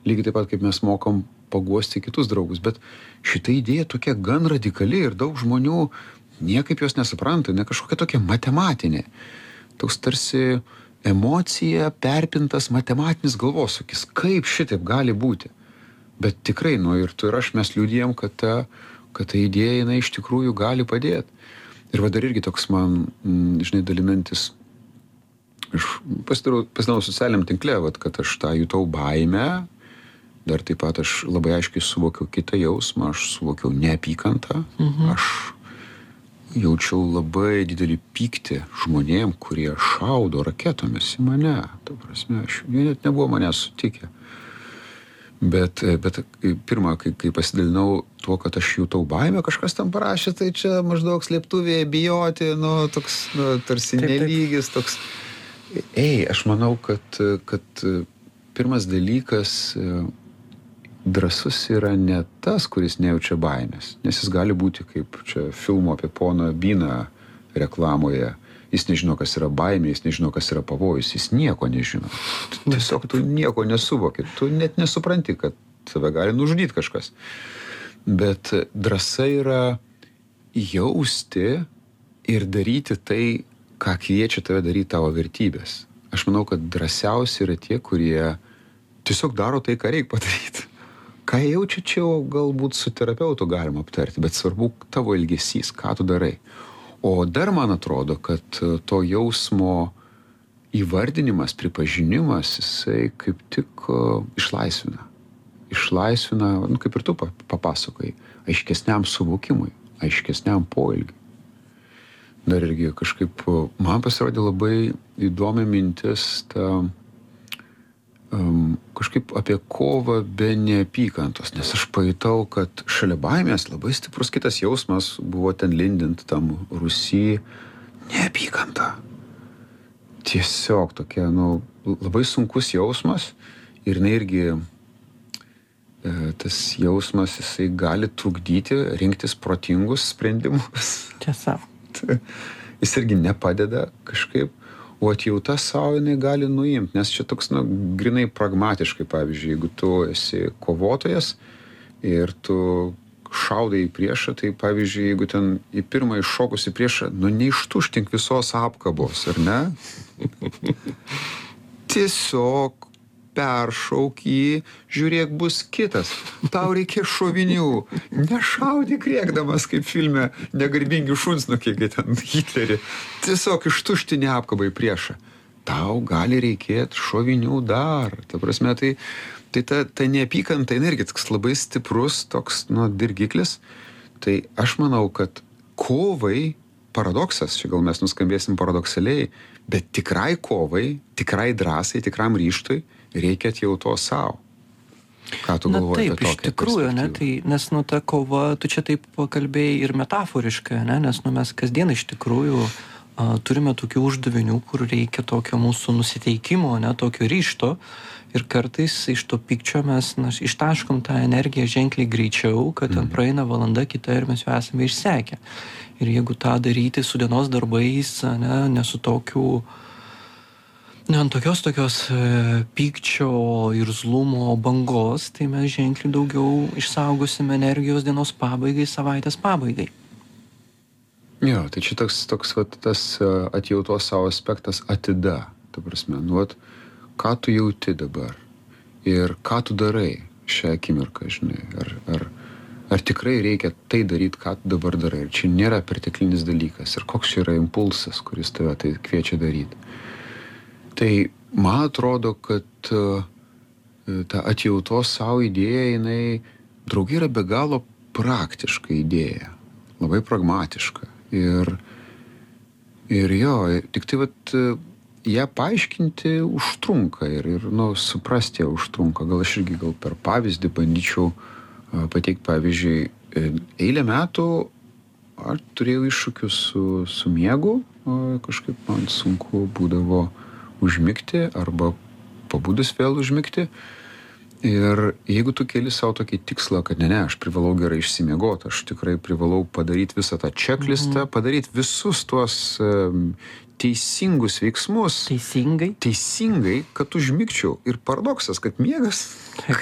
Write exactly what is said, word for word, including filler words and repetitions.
lygiai taip pat, kaip mes mokam paguosti kitus draugus. Bet šita idėja tokia gan radikali ir daug žmonių niekaip jos nesupranta, ne kažkokia tokia matematinė. Toks tarsi emocija perpintas matematinis galvosūkis. Kaip šitaip gali būti? Bet tikrai, nu ir tu ir aš mes liudijam, kad ta, kad ta idėja, jinai iš tikrųjų gali padėti. Ir va dar irgi toks man, m, žinai, dalinantis, aš pasidarau socialiniam tinkle, vat, kad aš tą jutau baimę, dar taip pat aš labai aiškiai suvokiau kitą jausmą, aš suvokiau neapykantą, mhm. aš jaučiau labai didelį pyktį žmonėm, kurie šaudo raketomis į mane. Ta prasme, aš, jie net nebuvo manęs sutikę. Bet, bet pirmą, kai, kai pasidalinau tuo, kad aš jutau baimę, kažkas tam parašė, tai čia maždaug slėptuvėje bijoti, nu, toks, nu, tarsi taip, nelygis, toks. Ei, aš manau, kad, kad pirmas dalykas, drąsus yra ne tas, kuris nejaučia baimės, nes jis gali būti kaip čia filmo apie poną Byną reklamoje. Jis nežino, kas yra baimė, jis nežino, kas yra pavojus, jis nieko nežino. Tiesiog tu nieko nesuvoki, tu net nesupranti, kad tave gali nužudyti kažkas. Bet drąsa yra jausti ir daryti tai, ką kviečia tave daryti tavo vertybės. Aš manau, kad drąsiausi yra tie, kurie tiesiog daro tai, ką reikia padaryti. Ką jaučia čia, galbūt su terapeutu galima aptarti, bet svarbu tavo elgesys, ką tu darai. O dar man atrodo, kad to jausmo įvardinimas, pripažinimas, jisai kaip tik uh, išlaisvina. Išlaisvina, nu, kaip ir tu papasakai, aiškesniam suvokimui, aiškesniam poelgiui. Dar irgi kažkaip, man pasirodė labai įdomi mintis ta, um, kažkaip apie kovą be neapykantos, nes aš pajutau, kad šalia baimės labai stiprus kitas jausmas buvo ten lindint tam Rusy neapykanta. Tiesiog tokia, nu, labai sunkus jausmas ir jinai irgi e, tas jausmas, jisai gali trukdyti rinktis protingus sprendimus. Tiesa. Jis irgi nepadeda kažkaip. O atjauta savo jinai gali nuimti, nes čia toks, nu, grinai pragmatiškai, pavyzdžiui, jeigu tu esi kovotojas ir tu šaudai į priešą, tai pavyzdžiui, jeigu ten į pirmą iššokus į priešą, nu, neištuštink visos apkabos, ar ne? Tiesiog peršauk jį, žiūrėk, bus kitas. Tau reikia šovinių. Nešaudyk rėkdamas, kaip filme Negarbingi šunsnukiai, kai ten Hitlerį. Tiesiog ištuštini apkabą į priešą. Tau gali reikėti šovinių dar. Ta prasme, tai, tai ta, ta neapykanta, jinai irgi toks labai stiprus, toks, nu, dirgiklis. Tai aš manau, kad kovai, paradoksas, čia gal mes nuskambėsim paradoksaliai, bet tikrai kovai, tikrai drąsai, tikram ryžtui reikia atjautos savo. Ką tu galvoji apie tokią perspektyvą? Na taip, iš tikrųjų, ne, tai, nes nu ta kova, tu čia taip pakalbėjai ir metaforiškai, ne, nes nu mes kasdien iš tikrųjų a, turime tokių uždavinių, kur reikia tokio mūsų nusiteikimo, ne, tokio ryžto ir kartais iš to pykčio mes na, ištaškom tą energiją ženkliai greičiau, kad ten praeina valanda kita ir mes jau esame išsekę. Ir jeigu tą daryti su dienos darbais, ne, ne su tokiu Ne, ant tokios tokios e, pykčio ir zlumo bangos, tai mes ženkliai daugiau išsaugosime energijos dienos pabaigai, savaitės pabaigai. Jo, tai čia toks, toks vat, tas atjautos savo aspektas atida. Ta prasme, nu, vat, ką tu jauti dabar ir ką tu darai šią akimirką, žinai, ar, ar, ar tikrai reikia tai daryti, ką tu dabar darai. Ir čia nėra perteklinis dalykas. Ir koks čia yra impulsas, kuris tave tai kviečia daryti. Tai man atrodo, kad uh, ta atjautos savo idėja, jinai draugai yra be galo praktiška idėja, labai pragmatiška. Ir, ir jo, tik tai vat, ją paaiškinti užtrunka ir, ir nu, suprasti ją užtrunka. Gal aš irgi gal per pavyzdį bandyčiau uh, pateikti, pavyzdžiui, eilę metų aš turėjau iššūkių su, su miegu, uh, kažkaip man sunku būdavo užmigti arba pabudus vėl užmigti. Ir jeigu tu keli savo tokį tikslą, kad ne, ne, aš privalau gerai išsimiegoti, aš tikrai privalau padaryti visą tą checklistą, mhm. padaryti visus tuos um, teisingus veiksmus. Teisingai. Teisingai, kad užmigčiau. Ir paradoksas, kad miegas